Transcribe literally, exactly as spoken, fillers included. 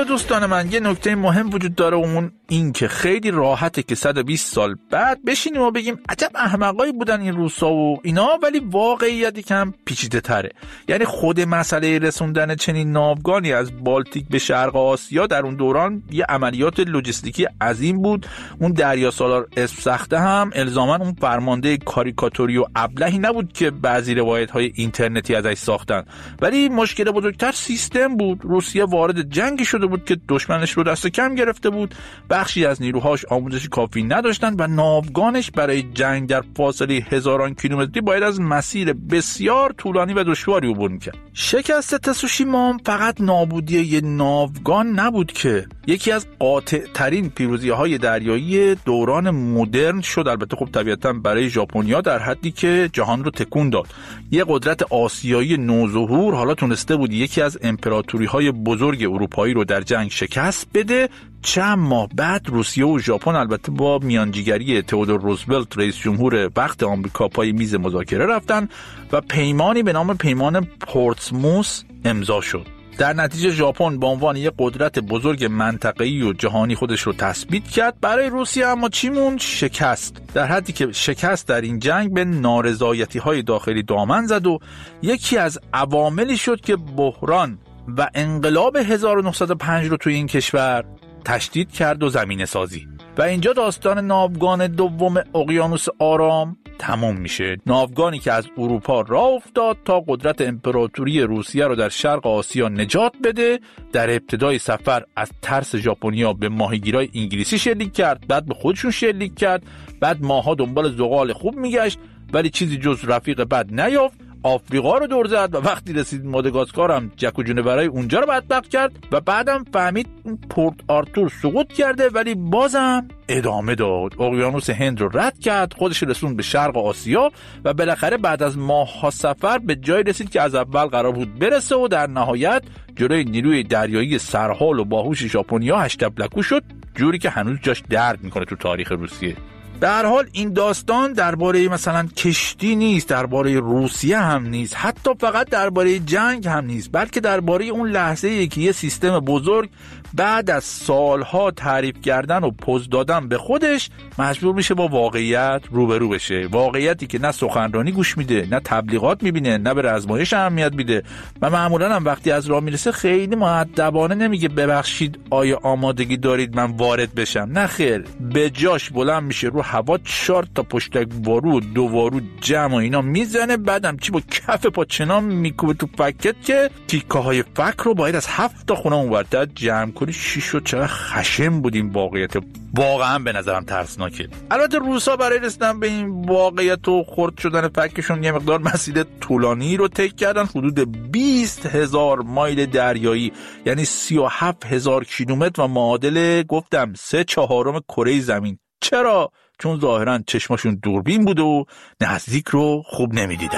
اینجا دوستان من یه نکته مهم وجود داره، اون این که خیلی راحته که صد و بیست سال بعد بشینیم و بگیم عجب احمقایی بودن این روسا و اینا، ولی واقعیت یکم پیچیده تره. یعنی خود مسئله رسوندن چنین ناوگانی از بالتیک به شرق آسیا در اون دوران یه عملیات لوجستیکی عظیم بود. اون دریا سالار اسفسخته هم الزاما اون فرمانده کاریکاتوری و ابلهی نبود که بعضی روایت‌های اینترنتی ازش ساختن، ولی مشکل بزرگتر سیستم بود. روسیه وارد جنگی شده بود که دشمنش رو دست کم گرفته بود، بخشی از نیروهاش آموزش کافی نداشتن و ناوگانش برای جنگ در فاصله هزاران کیلومتری باید از مسیر بسیار طولانی و دشواری عبور می‌کرد. شکست تسوشیما فقط نابودی یه ناوگان نبود که یکی از قاطع‌ترین پیروزی‌های دریایی دوران مدرن شد. البته خب طبیعتاً برای ژاپنیا در حدی که جهان رو تکون داد. یه قدرت آسیایی نوظهور حالا تونسته بود یکی از امپراتوری‌های بزرگ اروپایی رو در جنگ شکست بده. چند ماه بعد روسیه و ژاپن البته با میانجیگری تئودور روزولت رئیس جمهور وقت آمریکا پای میز مذاکره رفتن و پیمانی به نام پیمان پورتسموث امضا شد. در نتیجه ژاپن به عنوان یک قدرت بزرگ منطقه‌ای و جهانی خودش رو تثبیت کرد. برای روسیه اما چی موند؟ شکست. در حدی که شکست در این جنگ به نارضایتی‌های داخلی دامن زد و یکی از عواملی شد که بحران و انقلاب هزار و نهصد و پنج رو توی این کشور تشدید کرد و زمینه سازی. و اینجا داستان ناوگان دوم اقیانوس آرام تمام میشه. ناوگانی که از اروپا راه افتاد تا قدرت امپراتوری روسیه رو در شرق آسیا نجات بده. در ابتدای سفر از ترس ژاپنیا به ماهیگیرای انگلیسی شلیک کرد، بعد به خودشون شلیک کرد، بعد ماها دنبال زغال خوب میگشت ولی چیزی جز رفیق بد نیافت. آفریقا رو دور زد و وقتی رسید ماداگاسکار هم جک و جونورای اونجا رو بدبخت کرد و بعدم فهمید پورت آرتور سقوط کرده ولی بازم ادامه داد. اقیانوس هند رو رد کرد، خودش رسوند به شرق آسیا و بالاخره بعد از ماه‌ها سفر به جای رسید که از اول قرار بود برسه و در نهایت جلوی نیروی دریایی سرحال و باهوش ژاپنیا هشتبلکو شد، جوری که هنوز جاش درد میکنه تو تاریخ روسیه. در حال این داستان درباره مثلا کشتی نیست، درباره روسیه هم نیست، حتی فقط درباره جنگ هم نیست، بلکه درباره اون لحظه‌ای که یه سیستم بزرگ بعد از سالها تعریف کردن و پوز دادن به خودش مجبور میشه با واقعیت روبرو بشه. واقعیتی که نه سخنرانی گوش میده، نه تبلیغات میبینه، نه به رزمایش اهمیت میده و معمولا هم وقتی از راه میرسه خیلی مؤدبانه نمیگه ببخشید آیا آمادگی دارید من وارد بشم. نه خیر، به جاش بلند میشه رو هوا چهار تا پشتک وارو و دو وارو جمع و اینا میزنه، بعدم چی با کف پا چنان میکوبه تو فکت که تیکه های فک رو باید از هفت تا خونه اونورتر جمع کنی. شیش و چقدر خشم بودیم. واقعیت واقعا به نظرم ترسناکه. البته روسا برای رسیدن به این واقعیت و خرد شدن فکشون یه مقدار مسیر طولانی رو طی کردن، حدود بیست هزار مایل دریایی، یعنی سی و هفت هزار کیلومتر و معادل گفتم سه چهارم کره زمین. چرا؟ چون ظاهرا چشماشون دوربین بود و نزدیک رو خوب نمیدیدن.